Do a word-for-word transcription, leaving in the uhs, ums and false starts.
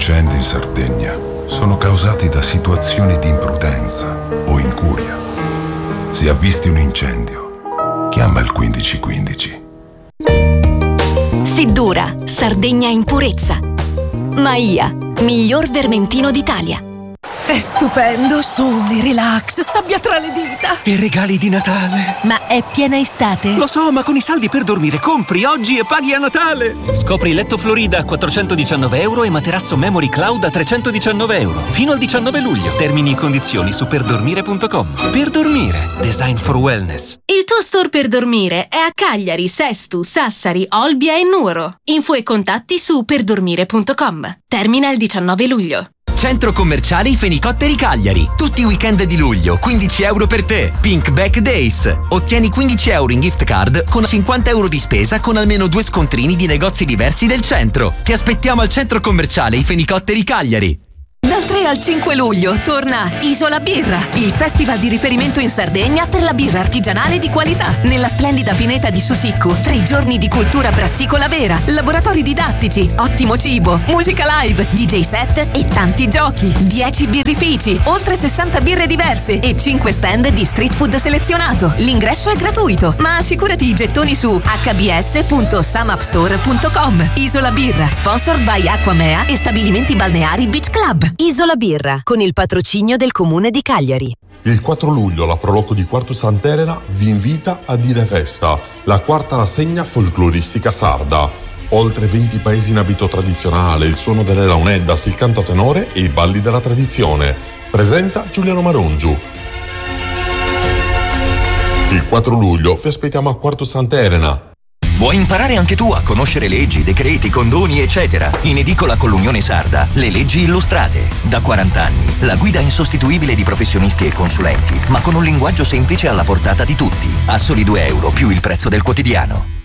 incendi in Sardegna sono causati da situazioni di imprudenza o incuria. Se avvisti un incendio, chiama il quindici quindici. Seddura, Sardegna in purezza. Maia, miglior vermentino d'Italia. È stupendo, sole, relax, sabbia tra le dita. E regali di Natale. Ma è piena estate? Lo so, ma con i saldi per dormire compri oggi e paghi a Natale. Scopri letto Florida a quattrocentodiciannove euro e materasso Memory Cloud a trecentodiciannove euro. Fino al diciannove luglio. Termini e condizioni su perdormire punto com. Per dormire. Design for wellness. Il tuo store per dormire è a Cagliari, Sestu, Sassari, Olbia e Nuoro. Info e contatti su perdormire punto com. Termina il diciannove luglio. Centro commerciale I Fenicotteri Cagliari. Tutti i weekend di luglio, quindici euro per te. Pink Back Days. Ottieni quindici euro in gift card con cinquanta euro di spesa con almeno due scontrini di negozi diversi del centro. Ti aspettiamo al centro commerciale I Fenicotteri Cagliari. Dal tre al cinque luglio torna Isola Birra, il festival di riferimento in Sardegna per la birra artigianale di qualità. Nella splendida pineta di Susicco, tre giorni di cultura brassicola vera, laboratori didattici, ottimo cibo, musica live, D J set e tanti giochi. dieci birrifici, oltre sessanta birre diverse e cinque stand di street food selezionato. L'ingresso è gratuito, ma assicurati i gettoni su h b s punto samupstore punto com. Isola Birra, sponsored by Acquamea e stabilimenti balneari Beach Club. Isola Birra, con il patrocinio del Comune di Cagliari. Il quattro luglio la Proloco di Quartu Sant'Elena vi invita a Dire Festa, la quarta rassegna folcloristica sarda. Oltre venti paesi in abito tradizionale, il suono delle launeddas, il canto a tenore e i balli della tradizione. Presenta Giuliano Marongiu. Il quattro luglio vi aspettiamo a Quartu Sant'Elena. Vuoi imparare anche tu a conoscere leggi, decreti, condoni, eccetera? In edicola con l'Unione Sarda, le leggi illustrate. Da quaranta anni, la guida insostituibile di professionisti e consulenti, ma con un linguaggio semplice alla portata di tutti. A soli due euro più il prezzo del quotidiano.